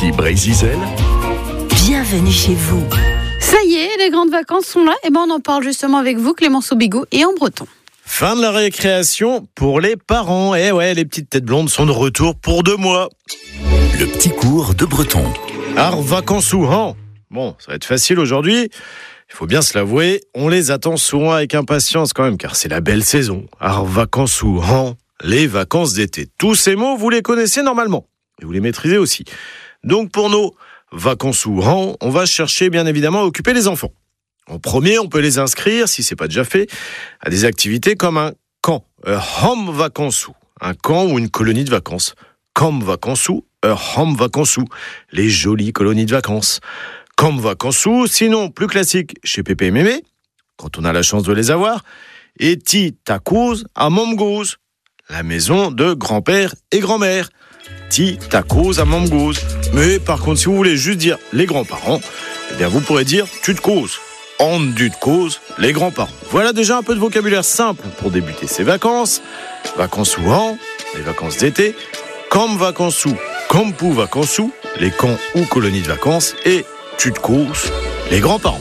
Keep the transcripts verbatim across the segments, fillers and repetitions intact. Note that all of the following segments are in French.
Ici Brésil. Bienvenue chez vous. Ça y est, les grandes vacances sont là. Et ben on en parle justement avec vous, Clémence Aubigou, et en breton. Fin de la récréation pour les parents. Eh ouais, les petites têtes blondes sont de retour pour deux mois. Le petit cours de breton. Ar vacances ou han. Bon, ça va être facile aujourd'hui. Il faut bien se l'avouer, on les attend souvent avec impatience quand même, car c'est la belle saison. Ar vacances ou han, les vacances d'été. Tous ces mots, vous les connaissez normalement. Et vous les maîtrisez aussi. Donc pour nos vacances ou han, on va chercher bien évidemment à occuper les enfants. En premier, on peut les inscrire, si c'est pas déjà fait, à des activités comme un camp, un ham vacances, un camp ou une colonie de vacances. Camp vacances, un ham vacances, les jolies colonies de vacances. Camp vacances, sinon plus classique chez Pépé et Mémé, quand on a la chance de les avoir, et Ti Takouz à Momgouz, la maison de grand-père et grand-mère. Ti Takouz à Momgouz. Mais par contre, si vous voulez juste dire les grands-parents, eh bien vous pourrez dire tu te causes. En du de cause, les grands-parents. Voilà déjà un peu de vocabulaire simple pour débuter ces vacances. Vacances ou en, les vacances d'été. Comme vacances ou, comme pou vacances ou, les camps ou colonies de vacances. Et tu te causes, les grands-parents.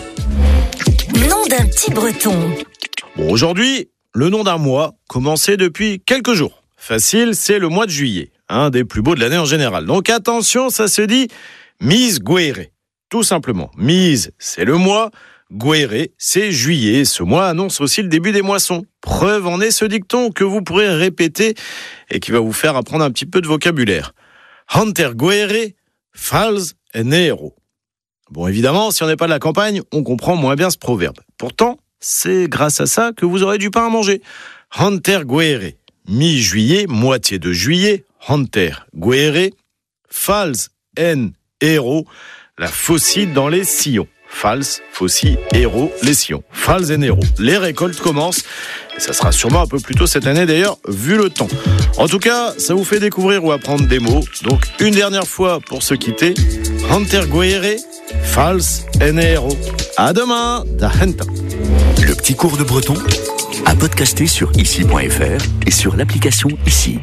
Nom d'un petit breton. Bon, aujourd'hui, le nom d'un mois, commencé depuis quelques jours. Facile, c'est le mois de juillet, un des plus beaux de l'année en général. Donc attention, ça se dit Mise Guéré. Tout simplement, Mise, c'est le mois. Guéré, c'est juillet. Ce mois annonce aussi le début des moissons. Preuve en est ce dicton que vous pourrez répéter et qui va vous faire apprendre un petit peu de vocabulaire. Hunter Guéré, Fals et Nero. Bon, évidemment, si on n'est pas de la campagne, on comprend moins bien ce proverbe. Pourtant, c'est grâce à ça que vous aurez du pain à manger. Hunter Guéré, mi-juillet, moitié de juillet. Hunter Guéré, Fals en Héros, la faucille dans les sillons. Fals, faucille, héros, les sillons. Fals et héros. Les récoltes commencent. Et ça sera sûrement un peu plus tôt cette année d'ailleurs, vu le temps. En tout cas, ça vous fait découvrir ou apprendre des mots. Donc, une dernière fois pour se quitter. Hunter Guéré, Fals et héros. À demain, da henta. Le petit cours de breton à podcaster sur ici point f r et sur l'application Ici.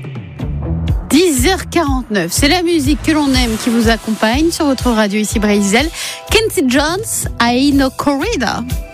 dix heures quarante-neuf, c'est la musique que l'on aime qui vous accompagne sur votre radio Ici Brésil. Quincy Jones, I No Corrida.